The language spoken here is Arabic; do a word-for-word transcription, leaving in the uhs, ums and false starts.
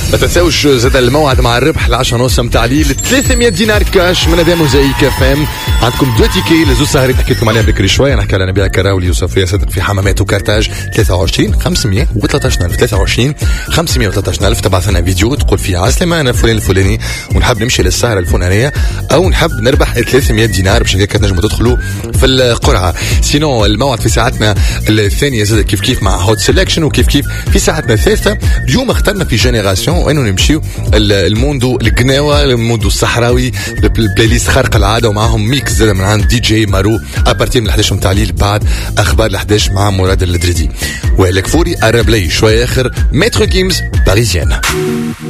لا تنساوش زاد الموعد مع الربح العشرة ونص متاع ليل ثلاثمية دينار كاش من اداء موزايك اف ام. عندكم دو تيكي لزوز سهرات حكيت لكم عليها بكري شويه. نحكي على نبيع كراولي وصفيه صدق في حمامات وكارتاج ثلاثة وعشرين خمسمية وثلاثة عشر ألف ثلاثة وعشرين خمسمية وثلاثة عشر ألف. تبعث لنا فيديو تقول فيه عسلامة انا فلان الفلاني ونحب نمشي للسهره الفلانيه او نحب نربح ثلاثمية دينار باش هكا تنجموا تدخلوا في القرعه. سينو الموعد في ساعتنا الثانيه زاد كيف كيف مع هوت سيلكشن وكيف كيف في ساعتنا الثالثه. اليوم اخترنا في جينيراسيون وانه نمشيو الموندو القناوه الموندو الصحراوي البلاي ليست خارق العاده ومعهم ميكس زاد من عند دي جي مارو ابارتي من الحداش متاع الليل بعد اخبار الحداش مع مراد الدريدي. وهلا كفوري قرب لي شويه اخر مترو جيمز باريزيان.